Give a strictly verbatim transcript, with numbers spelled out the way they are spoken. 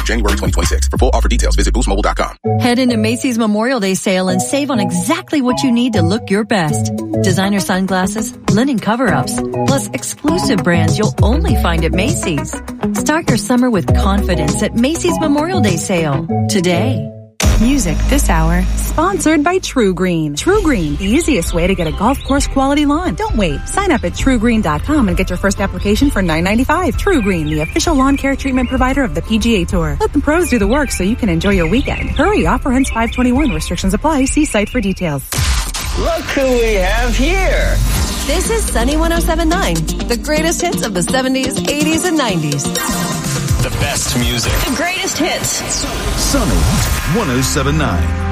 January twenty twenty-six. For full offer details, visit boost mobile dot com. Head into Macy's Memorial Day sale and save on exactly what you need to look your best. Designer sunglasses, linen cover-ups, plus exclusive brands you'll only find at Macy's. Start your summer with confidence at Macy's Memorial Day sale today. Music this hour, sponsored by True Green. True Green, the easiest way to get a golf course quality lawn. Don't wait. Sign up at true green dot com and get your first application for nine ninety-five. True Green, the official lawn care treatment provider of the P G A Tour. Let the pros do the work so you can enjoy your weekend. Hurry, offer ends five twenty-one. Restrictions apply. See site for details. Look who we have here. This is Sunny one oh seven point nine, the greatest hits of the seventies, eighties, and nineties. The best music. The greatest hits. Sunny one oh seven point nine.